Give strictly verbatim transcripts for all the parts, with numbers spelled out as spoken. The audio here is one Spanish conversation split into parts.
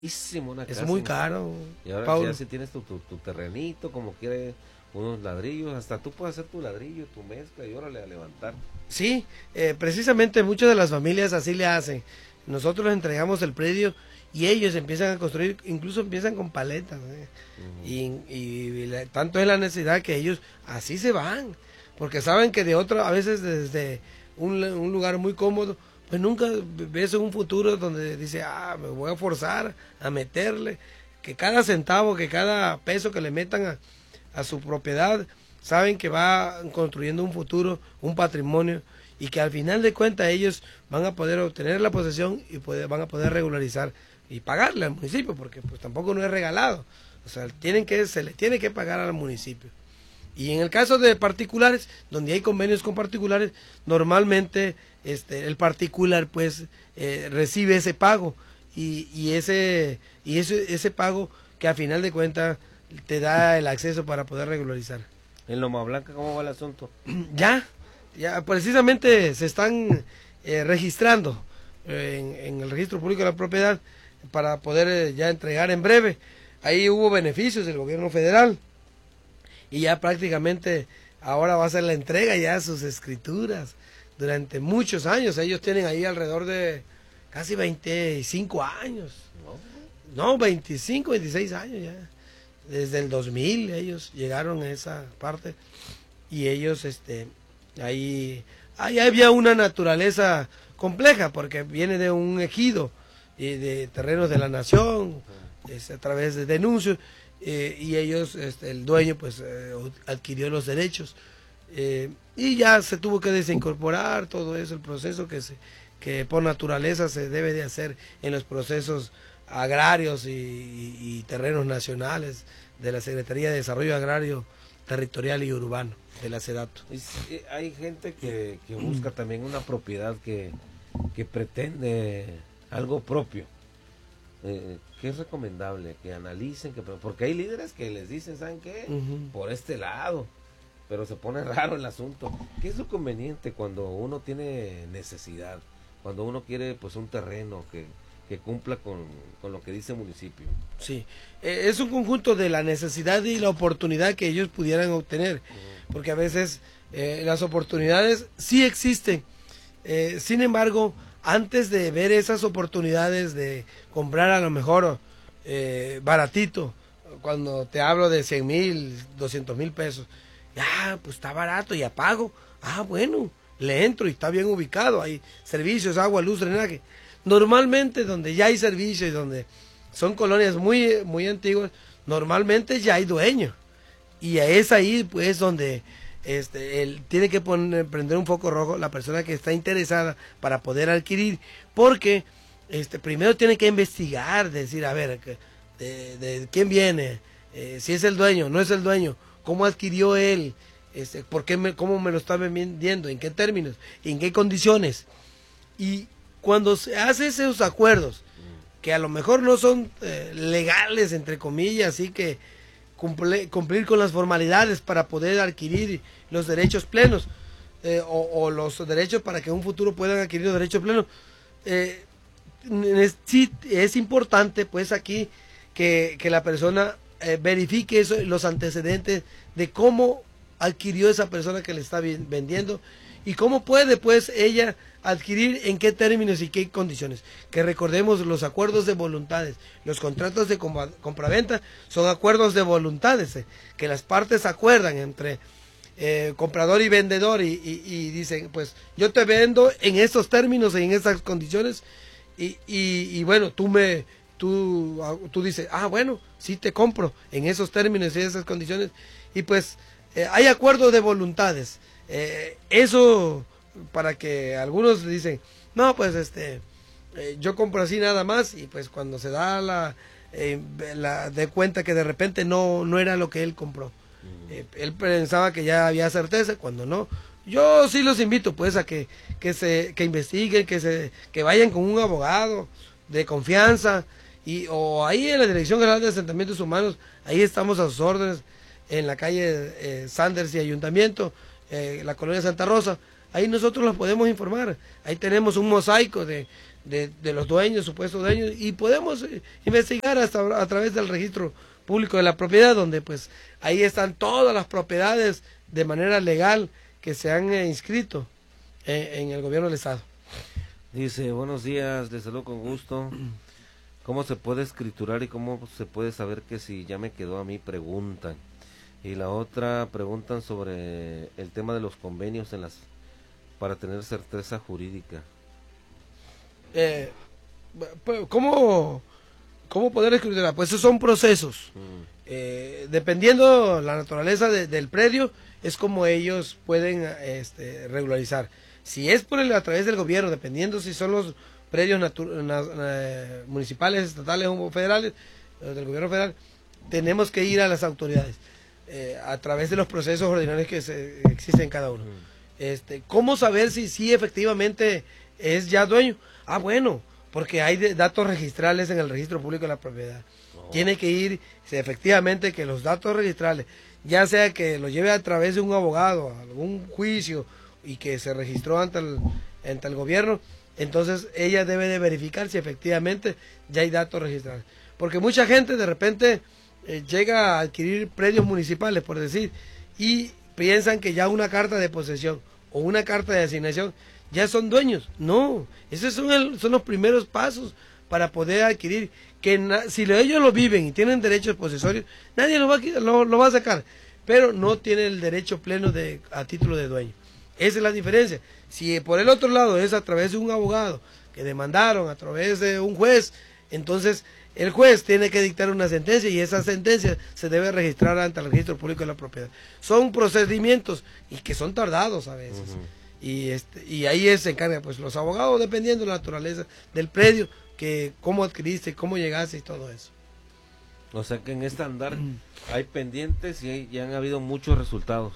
Una es casa muy caro, y ahora Paulo. ya si tienes tu, tu, tu terrenito, como quiere, unos ladrillos, hasta tú puedes hacer tu ladrillo, tu mezcla y órale a levantar. Sí, eh, precisamente muchas de las familias así le hacen. Nosotros les entregamos el predio y ellos empiezan a construir, incluso empiezan con paletas. ¿eh? Uh-huh. y, y, y la, tanto es la necesidad que ellos así se van, porque saben que de otra, a veces desde un, un lugar muy cómodo, pues nunca ves un futuro donde dice, ah, me voy a forzar a meterle, que cada centavo, que cada peso que le metan a, a su propiedad, saben que va construyendo un futuro, un patrimonio, y que al final de cuentas ellos van a poder obtener la posesión y poder, van a poder regularizar y pagarle al municipio, porque pues tampoco no es regalado, o sea, tienen que, se le tiene que pagar al municipio. Y en el caso de particulares, donde hay convenios con particulares, normalmente este, el particular pues eh, recibe ese pago y, y ese y ese, ese pago que a final de cuentas te da el acceso para poder regularizar. En Loma Blanca, ¿cómo va el asunto? Ya, ya precisamente se están eh, registrando eh, en, en el registro público de la propiedad para poder eh, ya entregar en breve. Ahí hubo beneficios del gobierno federal. Y ya prácticamente ahora va a ser la entrega ya de sus escrituras durante muchos años. Ellos tienen ahí alrededor de casi veinticinco años. No, veinticinco, veintiséis años ya. Desde el dos mil ellos llegaron a esa parte y ellos, este, ahí, ahí había una naturaleza compleja porque viene de un ejido y de terrenos de la nación, es a través de denuncias. Eh, y ellos, este, el dueño pues eh, adquirió los derechos eh, y ya se tuvo que desincorporar todo eso, el proceso que se que por naturaleza se debe de hacer en los procesos agrarios y, y, y terrenos nacionales de la Secretaría de Desarrollo Agrario, Territorial y Urbano de la SEDATU. Y hay gente que, que busca también una propiedad que, que pretende algo propio. Eh, ¿Qué es recomendable? Que analicen, que porque hay líderes que les dicen, ¿saben qué? Uh-huh. Por este lado, pero se pone raro el asunto. ¿Qué es lo conveniente cuando uno tiene necesidad? Cuando uno quiere pues un terreno que, que cumpla con, con lo que dice el municipio. Sí, eh, es un conjunto de la necesidad y la oportunidad que ellos pudieran obtener, uh-huh. porque a veces eh, las oportunidades sí existen, eh, sin embargo, antes de ver esas oportunidades de comprar a lo mejor eh, baratito, cuando te hablo de cien mil, doscientos mil pesos, ya, pues está barato, ya pago, ah, bueno, le entro y está bien ubicado, hay servicios, agua, luz, drenaje. Normalmente donde ya hay servicios y donde son colonias muy, muy antiguas, normalmente ya hay dueño, y es ahí pues donde Este, él tiene que poner, prender un foco rojo la persona que está interesada para poder adquirir, porque este, primero tiene que investigar, decir, a ver, de, de quién viene, eh, si es el dueño, no es el dueño, cómo adquirió él, este, por qué me, cómo me lo está vendiendo, en qué términos, en qué condiciones. Y cuando se hace esos acuerdos, que a lo mejor no son eh, legales, entre comillas, así que Cumplir, cumplir con las formalidades para poder adquirir los derechos plenos eh, o, o los derechos para que en un futuro puedan adquirir los derechos plenos. Eh, es, sí, es importante pues aquí que, que la persona eh, verifique eso, los antecedentes de cómo adquirió esa persona que le está vendiendo y cómo puede pues ella adquirir, en qué términos y qué condiciones. Que recordemos los acuerdos de voluntades, los contratos de compraventa son acuerdos de voluntades, eh, que las partes acuerdan entre eh, comprador y vendedor y, y, y dicen, pues yo te vendo en estos términos y en estas condiciones y, y, y bueno, tú me tú, tú dices, ah bueno, sí te compro en esos términos y esas condiciones y pues eh, hay acuerdos de voluntades. Eh, eso para que algunos dicen, no, pues este, eh, yo compro así nada más y pues cuando se da la, eh, la de cuenta que de repente no, no era lo que él compró. Uh-huh. Eh, él pensaba que ya había certeza, cuando no. Yo sí los invito pues a que, que se, que investiguen, que se, que vayan con un abogado de confianza y, o ahí en la Dirección General de Asentamientos Humanos, ahí estamos a sus órdenes, en la calle eh, Sanders y Ayuntamiento, eh, la colonia Santa Rosa. Ahí nosotros los podemos informar. Ahí tenemos un mosaico de, de, de los dueños, supuestos dueños, y podemos eh, investigar hasta a través del registro público de la propiedad, donde pues ahí están todas las propiedades de manera legal que se han eh, inscrito eh, en el gobierno del estado. Dice, buenos días, les saludo con gusto. ¿Cómo se puede escriturar y cómo se puede saber que si ya me quedó a mí? Preguntan. Y la otra, preguntan sobre el tema de los convenios en las para tener certeza jurídica. Eh, ¿cómo, ¿Cómo poder escriturar? Pues esos son procesos. Mm. Eh, dependiendo la naturaleza de, del predio, es como ellos pueden este, regularizar. Si es por el, a través del gobierno, dependiendo si son los predios na, eh, municipales, estatales o federales, eh, del gobierno federal, tenemos que ir a las autoridades. Eh, a través de los procesos ordinarios que se, existen en cada uno. Este, ¿Cómo saber si, si efectivamente es ya dueño? Ah, bueno, porque hay de, datos registrales en el registro público de la propiedad. Oh. Tiene que ir, si efectivamente que los datos registrales, ya sea que lo lleve a través de un abogado, algún juicio, y que se registró ante el, ante el gobierno, entonces ella debe de verificar si efectivamente ya hay datos registrales. Porque mucha gente de repente Eh, llega a adquirir predios municipales, por decir, y piensan que ya una carta de posesión o una carta de asignación ya son dueños. No, esos son, el, son los primeros pasos para poder adquirir, que na, si ellos lo viven y tienen derechos posesorios, nadie lo va, a, lo, lo va a sacar, pero no tienen el derecho pleno de, a título de dueño. Esa es la diferencia. Si por el otro lado es a través de un abogado que demandaron, a través de un juez, entonces el juez tiene que dictar una sentencia y esa sentencia se debe registrar ante el registro público de la propiedad. Son procedimientos y que son tardados a veces. Uh-huh. Y este y ahí se encarga pues los abogados, dependiendo de la naturaleza del predio, que cómo adquiriste, cómo llegaste y todo eso. O sea que en este andar hay pendientes y hay, ya han habido muchos resultados.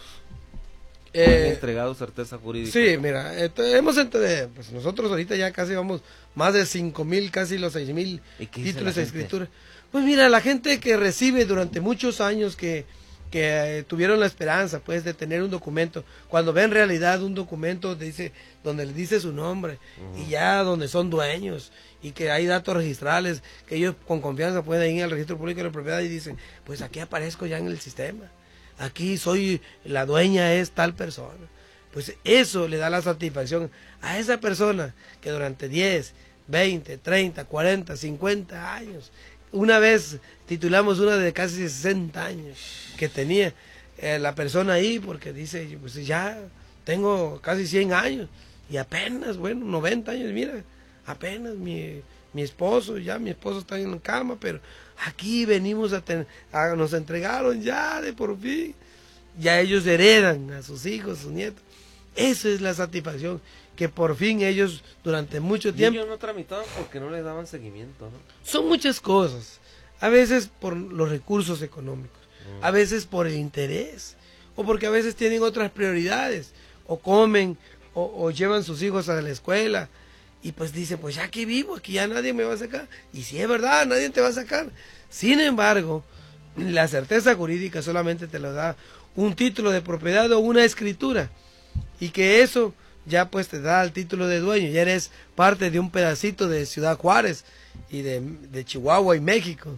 Eh, han entregado certeza jurídica. Sí, mira, eh, hemos entre, pues nosotros ahorita ya casi vamos más de cinco mil, casi los seis mil títulos de escritura. Pues mira, la gente que recibe durante muchos años que, que eh, tuvieron la esperanza pues de tener un documento, cuando ven realidad un documento dice, donde le dice su nombre, uh-huh. y ya donde son dueños y que hay datos registrales, que ellos con confianza pueden ir al registro público de la propiedad y dicen, pues aquí aparezco ya en el sistema. Aquí soy, la dueña es tal persona. Pues eso le da la satisfacción a esa persona que durante diez, veinte, treinta, cuarenta, cincuenta años, una vez titulamos una de casi sesenta años que tenía eh, la persona ahí, porque dice, pues ya tengo casi cien años y apenas, bueno, noventa años, mira, apenas mi, mi esposo, ya mi esposo está en la cama, pero aquí venimos a, tener, a nos entregaron ya de por fin, ya ellos heredan a sus hijos, a sus nietos. Esa es la satisfacción, que por fin ellos durante mucho tiempo... Y ellos no tramitaban porque no les daban seguimiento, ¿no? Son muchas cosas, a veces por los recursos económicos, mm. a veces por el interés, o porque a veces tienen otras prioridades, o comen, o, o llevan sus hijos a la escuela, y pues dicen, pues ya aquí vivo, aquí ya nadie me va a sacar. Y si es verdad, nadie te va a sacar. Sin embargo, la certeza jurídica solamente te lo da un título de propiedad o una escritura. Y que eso ya pues te da el título de dueño. Ya eres parte de un pedacito de Ciudad Juárez y de, de Chihuahua y México.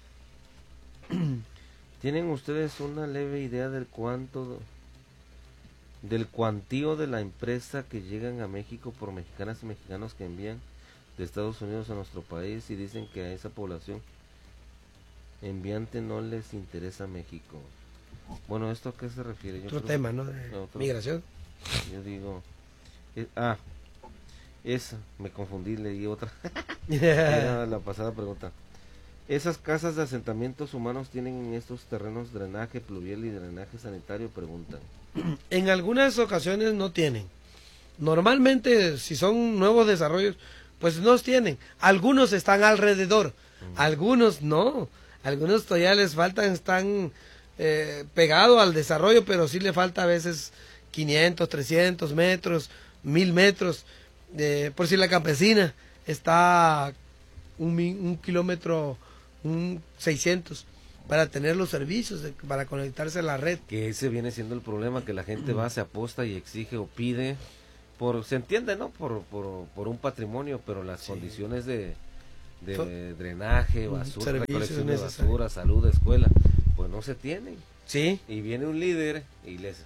¿Tienen ustedes una leve idea del cuánto... del cuantío de la empresa que llegan a México por mexicanas y mexicanos que envían de Estados Unidos a nuestro país y dicen que a esa población enviante no les interesa México? Bueno, ¿esto a qué se refiere? Yo otro creo, tema, ¿no? De no, otro, migración. Yo digo, eh, ah, esa, me confundí, leí otra. Era la pasada pregunta. ¿Esas casas de asentamientos humanos tienen en estos terrenos drenaje pluvial y drenaje sanitario? Preguntan. En algunas ocasiones no tienen. Normalmente, si son nuevos desarrollos, pues no tienen. Algunos están alrededor, uh-huh. algunos no. Algunos todavía les faltan, están eh, pegados al desarrollo, pero sí le falta a veces quinientos, trescientos metros, mil metros. Eh, por si la campesina está un, un kilómetro, un seiscientos, para tener los servicios, de, para conectarse a la red. Que ese viene siendo el problema, que la gente va, se aposta y exige o pide por se entiende, ¿no? Por, por, por un patrimonio, pero las sí. condiciones de, de So, drenaje, basura, recolección de necesario. basura, salud, escuela, pues no se tienen. Sí. Y viene un líder y les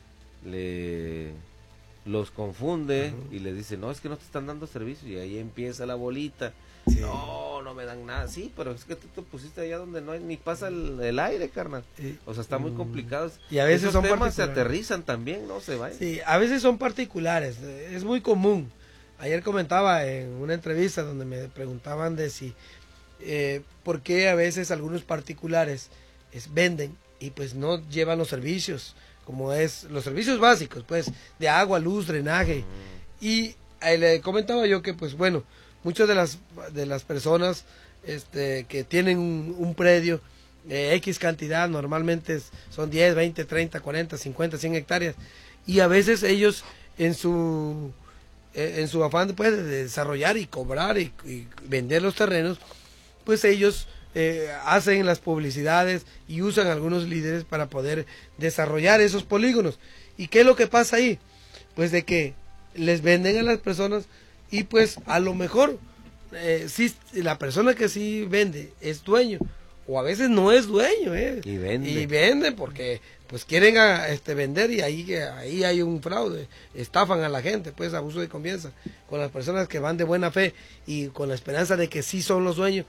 le los confunde uh-huh. y les dice, no, es que no te están dando servicio, y ahí empieza la bolita. Sí. No, no me dan nada. Sí, pero es que tú te pusiste allá donde no hay ni pasa el, el aire, carnal. Sí. O sea, está muy complicado. Y a veces esos son temas se aterrizan también, ¿no? Se vayan. Sí, a veces son particulares. Es muy común. Ayer comentaba en una entrevista donde me preguntaban de si, eh, por qué a veces algunos particulares es, venden y pues no llevan los servicios, como es los servicios básicos, pues, de agua, luz, drenaje. Mm. Y ahí le comentaba yo que, pues, bueno, muchas de las de las personas este, que tienen un, un predio de X cantidad, normalmente son diez, veinte, treinta, cuarenta, cincuenta, cien hectáreas, y a veces ellos en su en su afán pues, de desarrollar y cobrar y, y vender los terrenos, pues ellos eh, hacen las publicidades y usan algunos líderes para poder desarrollar esos polígonos. ¿Y qué es lo que pasa ahí? Pues de que les venden a las personas y pues a lo mejor eh, sí, la persona que sí vende es dueño, o a veces no es dueño, eh, y vende y vende porque pues quieren a, este vender, y ahí ahí hay un fraude, estafan a la gente, pues abuso de confianza con las personas que van de buena fe y con la esperanza de que sí son los dueños,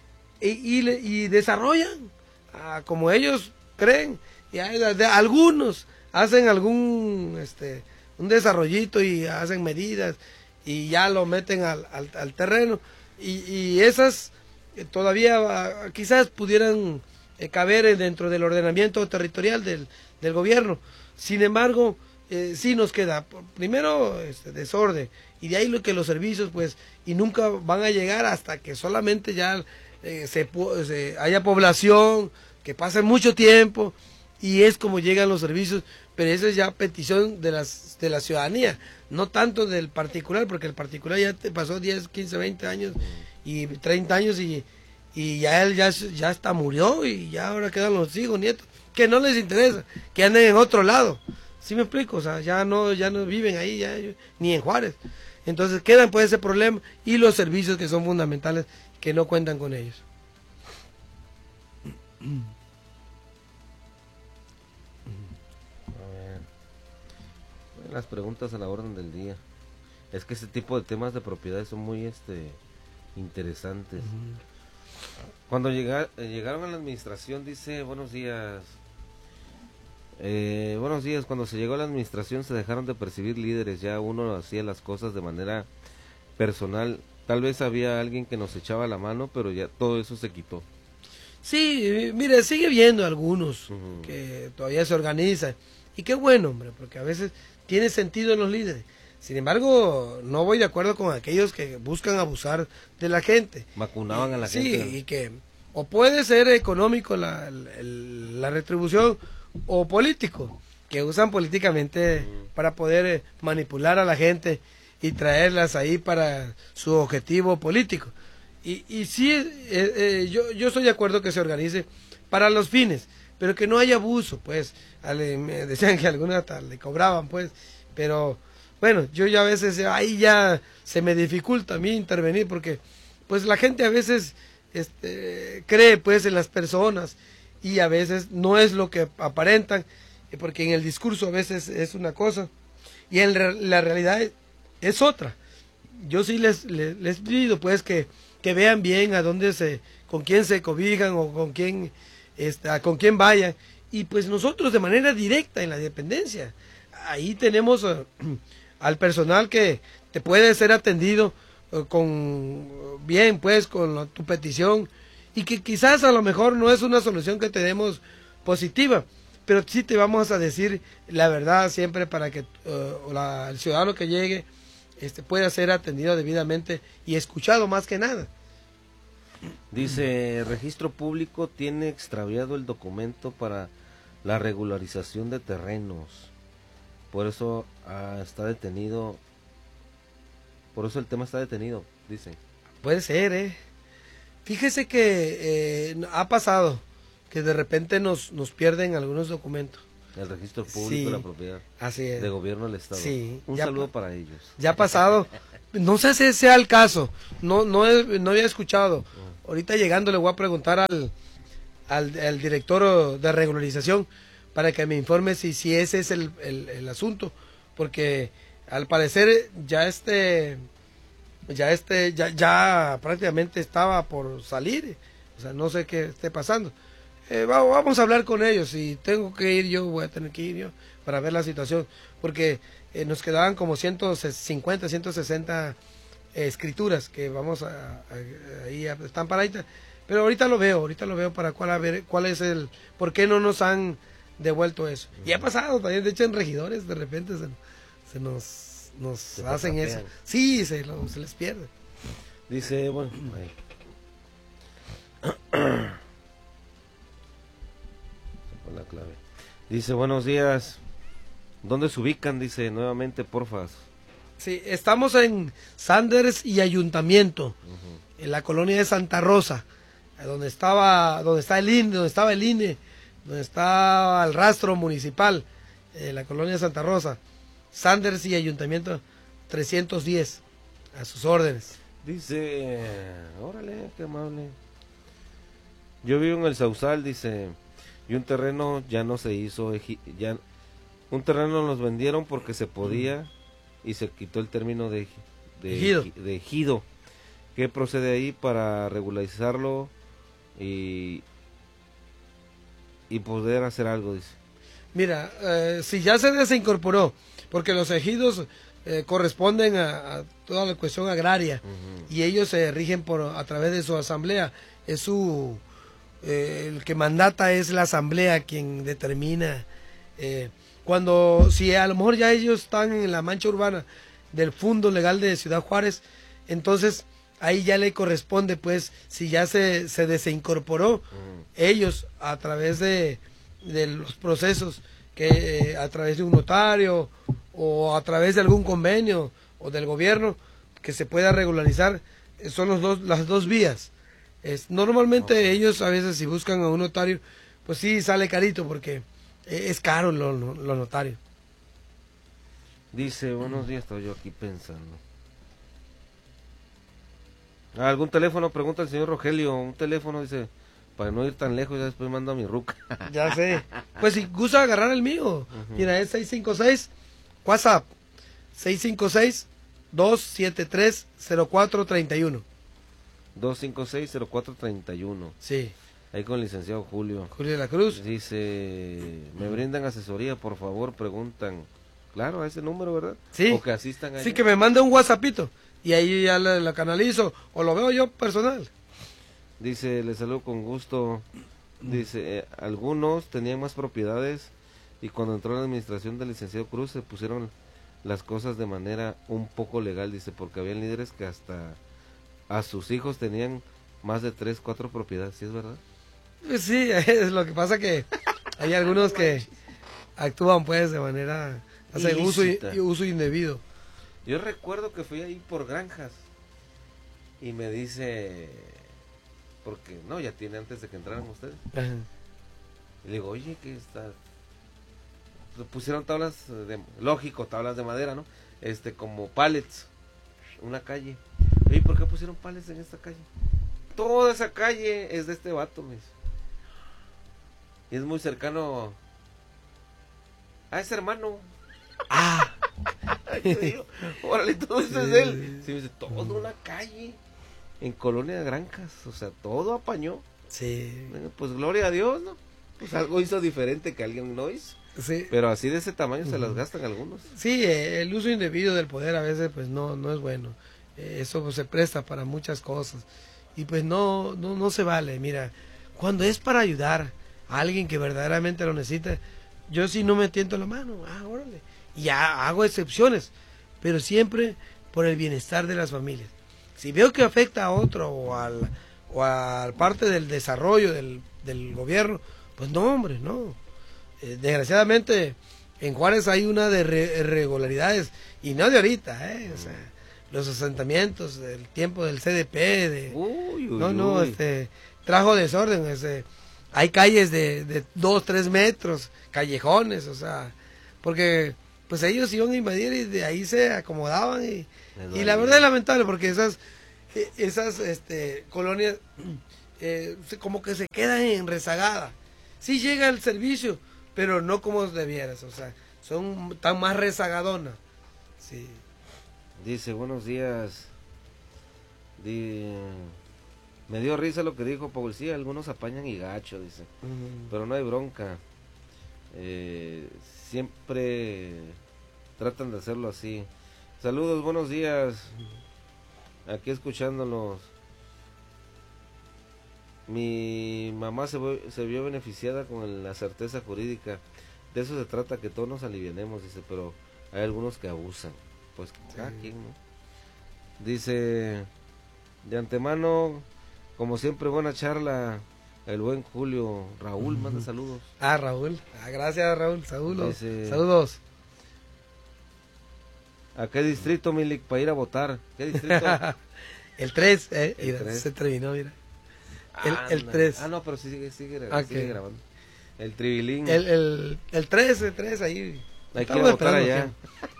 y, y, y desarrollan ah, como ellos creen, y hay, de, algunos hacen algún este un desarrollito y hacen medidas y ya lo meten al, al, al terreno, y, y esas eh, todavía quizás pudieran eh, caber dentro del ordenamiento territorial del, del gobierno. Sin embargo, eh, sí nos queda primero este desorden, y de ahí lo que los servicios pues y nunca van a llegar hasta que solamente ya eh, se, se haya población, que pase mucho tiempo, y es como llegan los servicios. Pero eso es ya petición de las de la ciudadanía, no tanto del particular, porque el particular ya te pasó diez, quince, veinte años y treinta años, y, y ya él ya, ya hasta murió, y ya ahora quedan los hijos, nietos, que no les interesa, que anden en otro lado. ¿Sí me explico? O sea, ya no ya no viven ahí, ya, ni en Juárez. Entonces quedan pues ese problema y los servicios que son fundamentales que no cuentan con ellos. Las preguntas a la orden del día. Es que ese tipo de temas de propiedades son muy este interesantes. Uh-huh. Cuando llega, eh, llegaron a la administración, dice, buenos días. Eh, buenos días, cuando se llegó a la administración se dejaron de percibir líderes, ya uno hacía las cosas de manera personal. Tal vez había alguien que nos echaba la mano, pero ya todo eso se quitó. Sí, mire, sigue viendo algunos uh-huh. que todavía se organizan. Y qué bueno, hombre, porque a veces tiene sentido en los líderes. Sin embargo, no voy de acuerdo con aquellos que buscan abusar de la gente. Vacunaban y, a la sí, gente. Sí, y que o puede ser económico la, la, la retribución, o político, que usan políticamente uh-huh. para poder manipular a la gente y traerlas ahí para su objetivo político. Y, y sí, eh, eh, yo, yo estoy de acuerdo que se organice para los fines, pero que no haya abuso, pues. Ale, me decían que algunos hasta le cobraban, pues, pero bueno, yo ya a veces ahí ya se me dificulta a mí intervenir, porque pues la gente a veces este, cree pues en las personas y a veces no es lo que aparentan, porque en el discurso a veces es una cosa y en re la realidad es, es otra. Yo sí les, les, les pido pues que, que vean bien a dónde se, con quién se cobijan o con quién, este, con quién vayan. Y pues nosotros de manera directa en la dependencia, ahí tenemos uh, al personal que te puede ser atendido uh, con bien pues con la, tu petición, y que quizás a lo mejor no es una solución que tenemos positiva, pero sí te vamos a decir la verdad siempre para que uh, la, el ciudadano que llegue este, pueda ser atendido debidamente y escuchado más que nada. Dice, registro público tiene extraviado el documento para la regularización de terrenos, por eso ah, está detenido, por eso el tema está detenido, dicen. Puede ser, eh. Fíjese que eh, ha pasado que de repente nos, nos pierden algunos documentos. El registro público Sí, de la propiedad así es. de gobierno del Estado. Sí, Un ya saludo pa- para ellos. Ya ha pasado, no sé si sea el caso, no no he- no había escuchado. Ahorita llegando le voy a preguntar al, al, al director de regularización para que me informe si, si ese es el, el, el asunto, porque al parecer ya este ya este ya, ya prácticamente estaba por salir, o sea, no sé qué esté pasando. Eh, va- vamos a hablar con ellos, si tengo que ir yo voy a tener que ir yo para ver la situación, porque eh, nos quedaban como ciento cincuenta, ciento sesenta eh, escrituras que vamos a, a- ahí a- están para ahorita, pero ahorita lo veo, ahorita lo veo para cuál a ver cuál es el, por qué no nos han devuelto eso. Y ha pasado también, de hecho en regidores de repente se, se nos, nos Se hacen eso. pasapean. Sí, se, lo- se les pierde. Dice, bueno, ahí. Sacó la clave. Dice, buenos días. ¿Dónde se ubican? Dice, nuevamente, porfas. Sí, estamos en Sanders y Ayuntamiento, en la colonia de Santa Rosa, donde estaba, donde está el I N E, donde estaba el I N E, donde estaba el rastro municipal, eh, la colonia de Santa Rosa. Sanders y Ayuntamiento trescientos diez, a sus órdenes. Dice, órale, qué amable. Yo vivo en el Sausal, dice, y un terreno ya no se hizo, eji- ya un terreno nos vendieron porque se podía y se quitó el término de, eji- de, Ejido. eji- de ejido. ¿Qué procede ahí para regularizarlo y, y poder hacer algo? Dice. Mira, eh, si ya se desincorporó, porque los ejidos eh, corresponden a, a toda la cuestión agraria, Ujú. y ellos se rigen por a través de su asamblea, es su eh, el que mandata es la asamblea quien determina eh, cuando si a lo mejor ya ellos están en la mancha urbana del Fondo Legal de Ciudad Juárez, entonces ahí ya le corresponde, pues, si ya se, se desincorporó, Ujú. ellos a través de, de los procesos, que eh, a través de un notario o a través de algún convenio o del gobierno que se pueda regularizar, eh, son los dos, las dos vías. Es, normalmente Ok. ellos a veces si buscan a un notario, pues sí sale carito porque eh, es caro lo, lo, lo notario. Dice, buenos días, estaba yo aquí pensando. Ah, ¿algún teléfono? Pregunta el señor Rogelio. Un teléfono, dice, para no ir tan lejos, ya después mando a mi ruca. Ya sé. Pues si gusta agarrar el mío, mira, es seis cinco seis, WhatsApp, seis cinco seis, dos siete tres, cero cuatro tres uno. dos cinco seis, cero cuatro tres uno. Sí, Ahí con el licenciado Julio. Julio de la Cruz. Dice, ¿me brindan asesoría, por favor? Preguntan. Claro, a ese número, ¿verdad? Sí. O que asistan a Sí, que me mande un WhatsAppito y ahí ya lo, lo canalizo o lo veo yo personal. Dice, les saludo con gusto. Dice, eh, algunos tenían más propiedades y cuando entró la administración del licenciado Cruz se pusieron las cosas de manera un poco legal, dice, porque habían líderes que hasta a sus hijos tenían más de tres, cuatro propiedades, ¿sí es verdad? Pues sí, es lo que pasa que hay algunos que actúan pues de manera, hacen uso, y- Ilícita. uso indebido. Yo recuerdo que fui ahí por granjas y me dice, porque no, ya tiene antes de que entraran ustedes. Ajá. Y le digo, oye, ¿qué está? Pusieron tablas de, lógico, tablas de madera, ¿no? Este, como pallets, una calle. Oye, ¿por qué pusieron pallets en esta calle? Toda esa calle es de este vato, me dice. Y es muy cercano a ese hermano. Ah, Yo digo, órale, todo eso es de él. Sí, me dice, toda una calle en Colonia de Granjas, o sea, todo apañó. sí, Bueno, pues gloria a Dios, ¿no? Pues algo hizo diferente que alguien no hizo. sí. Pero así de ese tamaño se las gastan algunos. Sí, eh, el uso indebido del poder a veces pues no, no es bueno. Eh, eso pues, se presta para muchas cosas. Y pues no, no, no se vale. Mira, cuando es para ayudar a alguien que verdaderamente lo necesita, yo sí no me tiento la mano. Ah, órale. Y ya hago excepciones, pero siempre por el bienestar de las familias. Si veo que afecta a otro o al, o al parte del desarrollo del, del gobierno, pues no, hombre, no. Eh, desgraciadamente en Juárez hay una de re- irregularidades y no de ahorita, ¿eh? O sea, los asentamientos del tiempo del C D P, de, Uy, uy, no, no, uy. este, trajo desorden, este, hay calles de, de dos, tres metros, callejones, o sea, porque pues ellos iban a invadir y de ahí se acomodaban y, y la verdad es lamentable porque esas, esas este, colonias eh, como que se quedan en rezagada. Sí llega el servicio, pero no como debieras, o sea, son tan más rezagadonas. Sí. Dice, buenos días. Di... Me dio risa lo que dijo Paul, sí, algunos apañan y gacho, dice. Uh-huh. Pero no hay bronca. Eh, siempre tratan de hacerlo así. Saludos, buenos días. Aquí escuchándolos. Mi mamá se, se vio beneficiada con la certeza jurídica. De eso se trata, que todos nos alivianemos, dice, pero hay algunos que abusan. Pues cada sí. quien, ¿no? Dice, de antemano, como siempre, buena charla. El buen Julio. Raúl, uh-huh. manda saludos. Ah, Raúl. Ah, gracias, Raúl. Saludos. Dice, saludos. ¿A qué distrito, Milik, para ir a votar? ¿Qué distrito? el tres, eh. El mira, tres. Se terminó, mira. El, ah, el tres. Ah, no, pero sí sigue, sigue, okay. sigue grabando. El tribilín. El, el, el tres, el tres, ahí. Hay que ir a votar allá.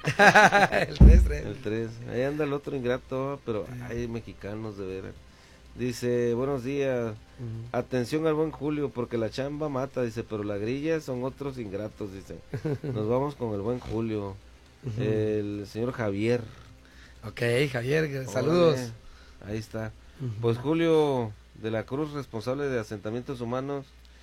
el tres, tres. El tres. Ahí anda el otro ingrato, pero hay mexicanos de veras. Dice, buenos días. Uh-huh. Atención al buen Julio, porque la chamba mata, dice, pero la grilla son otros ingratos, dice. Nos vamos con el buen Julio. Uh-huh. El señor Javier. Ok, Javier, saludos. Órale, ahí está. Uh-huh. Pues Julio de la Cruz, responsable de asentamientos humanos,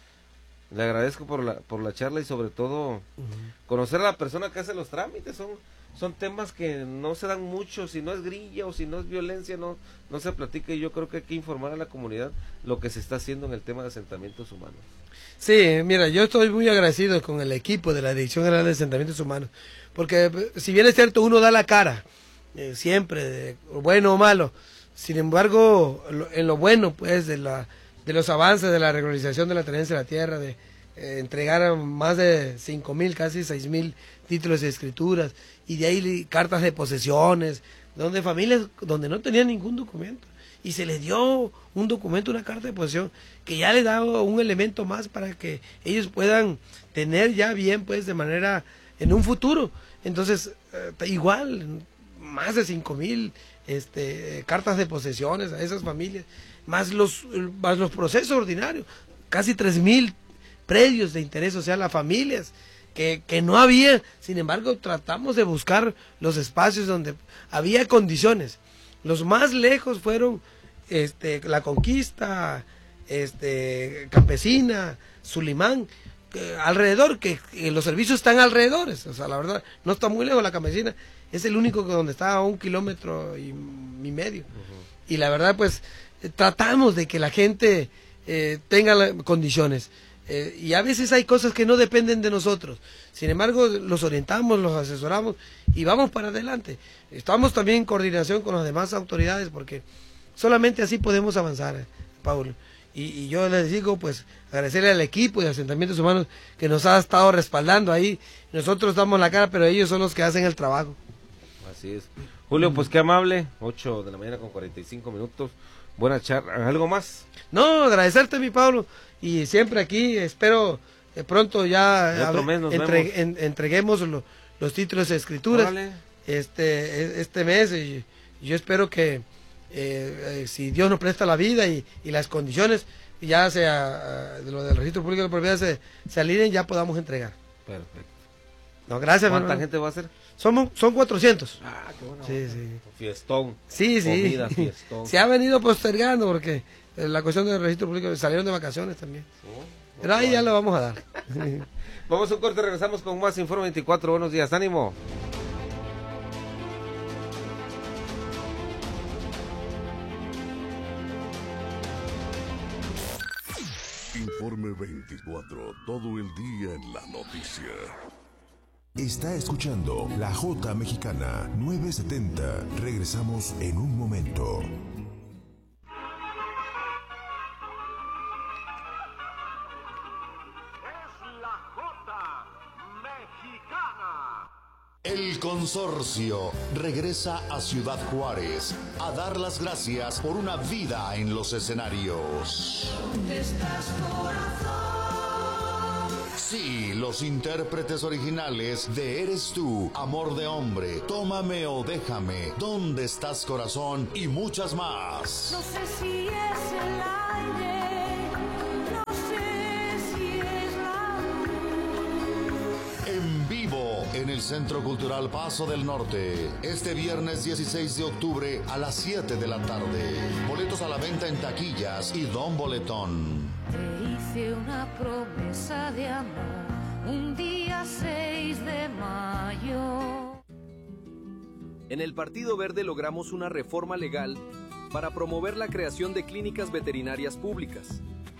le agradezco por la por la charla y sobre todo uh-huh. conocer a la persona que hace los trámites. Son son temas que no se dan mucho, si no es grilla o si no es violencia, no no se platica, y yo creo que hay que informar a la comunidad lo que se está haciendo en el tema de asentamientos humanos. Sí, mira, yo estoy muy agradecido con el equipo de la Dirección General de Asentamientos Humanos, porque si bien es cierto, uno da la cara, eh, siempre, de, bueno o malo, sin embargo, lo, en lo bueno, pues, de la de los avances de la regularización de la tenencia de la tierra, de eh, entregar a más de cinco mil, casi seis mil títulos de escrituras, y de ahí cartas de posesiones, donde familias donde no tenían ningún documento, y se les dio un documento, una carta de posesión, que ya les daba un elemento más para que ellos puedan tener ya bien, pues, de manera, en un futuro. Entonces, eh, igual, más de cinco mil este, cartas de posesiones a esas familias, más los, más los procesos ordinarios, casi tres mil predios de interés social a familias que, que no había. Sin embargo, tratamos de buscar los espacios donde había condiciones. Los más lejos fueron este, La Conquista, este, Campesina, Sulimán, eh, alrededor, que, que los servicios están alrededor. O sea, la verdad, no está muy lejos La Campesina, es el único que donde está a un kilómetro y, y medio. Uh-huh. Y la verdad, pues, tratamos de que la gente eh, tenga la, condiciones. Eh, y a veces hay cosas que no dependen de nosotros. Sin embargo, los orientamos, los asesoramos y vamos para adelante. Estamos también en coordinación con las demás autoridades, porque solamente así podemos avanzar, eh, Paulo. Y, y yo les digo, pues, agradecerle al equipo de Asentamientos Humanos que nos ha estado respaldando ahí. Nosotros damos la cara, pero ellos son los que hacen el trabajo. Así es. Julio, pues qué amable. ocho de la mañana con cuarenta y cinco minutos. Buena charla. ¿Algo más? No, agradecerte, mi Pablo. Y siempre aquí, espero de pronto ya otro mes nos entre, vemos. En, entreguemos lo, los títulos de escrituras. Órale. este este mes. Y yo espero que, eh, eh, si Dios nos presta la vida y, y las condiciones, ya sea uh, lo del registro público de propiedad se, se alineen, ya podamos entregar. Perfecto. No, gracias. ¿Cuánta hermano. gente va a ser? Son, son cuatrocientos. Ah, qué bueno. Sí, sí. Fiestón. Sí, sí. Comida, fiestón. Se ha venido postergando porque eh, la cuestión del registro público, salieron de vacaciones también. Oh, pero ahí ya lo vamos a dar. Vamos a un corte, regresamos con más Informe veinticuatro. Buenos días, ánimo. Informe veinticuatro, todo el día en la noticia. Está escuchando La Jota Mexicana nueve setenta. Regresamos en un momento. Es La Jota Mexicana. El consorcio regresa a Ciudad Juárez a dar las gracias por una vida en los escenarios. ¿Dónde estás, corazón? Sí, los intérpretes originales de Eres tú, Amor de hombre, Tómame o déjame, ¿Dónde estás corazón? Y muchas más. No sé si es el aire, no sé si es la luz. En vivo en el Centro Cultural Paso del Norte, este viernes dieciséis de octubre a las siete de la tarde. Boletos a la venta en taquillas y Don Boletón. Te hice una promesa de amor un día seis de mayo. En el Partido Verde logramos una reforma legal para promover la creación de clínicas veterinarias públicas.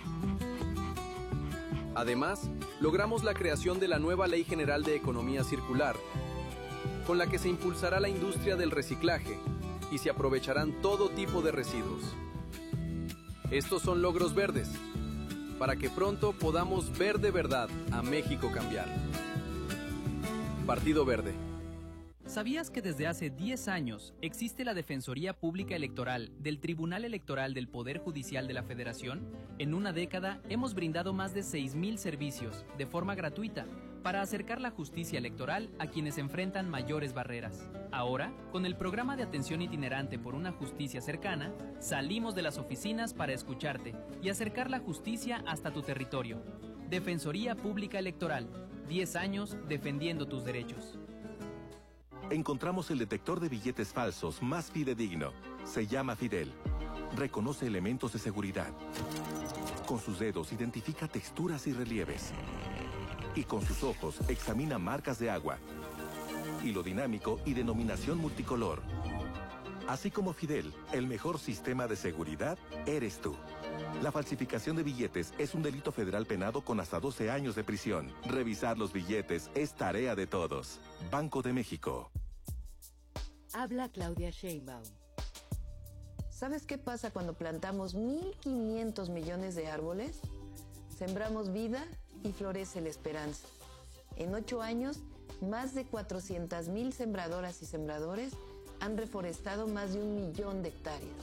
Además, logramos la creación de la nueva Ley General de Economía Circular, con la que se impulsará la industria del reciclaje y se aprovecharán todo tipo de residuos. Estos son logros verdes, para que pronto podamos ver de verdad a México cambiar. Partido Verde. ¿Sabías que desde hace diez años existe la Defensoría Pública Electoral del Tribunal Electoral del Poder Judicial de la Federación? En una década hemos brindado más de seis mil servicios de forma gratuita para acercar la justicia electoral a quienes enfrentan mayores barreras. Ahora, con el programa de atención itinerante por una justicia cercana, salimos de las oficinas para escucharte y acercar la justicia hasta tu territorio. Defensoría Pública Electoral, diez años defendiendo tus derechos. Encontramos el detector de billetes falsos más fidedigno. Se llama Fidel. Reconoce elementos de seguridad. Con sus dedos identifica texturas y relieves. Y con sus ojos examina marcas de agua, hilo dinámico y denominación multicolor. Así como Fidel, el mejor sistema de seguridad eres tú. La falsificación de billetes es un delito federal penado con hasta doce años de prisión. Revisar los billetes es tarea de todos. Banco de México. Habla Claudia Sheinbaum. ¿Sabes qué pasa cuando plantamos mil quinientos millones de árboles? Sembramos vida y florece la esperanza. En ocho años, más de cuatrocientas mil sembradoras y sembradores han reforestado más de un millón de hectáreas.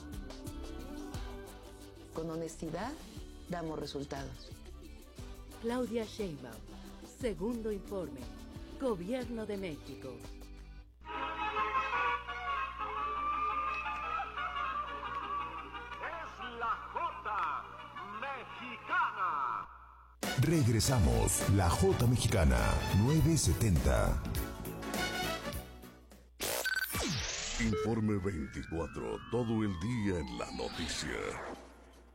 Con honestidad, damos resultados. Claudia Sheinbaum, segundo informe, Gobierno de México. Es la Jota Mexicana. Regresamos, la Jota Mexicana, nueve setenta. Informe veinticuatro, todo el día en la noticia.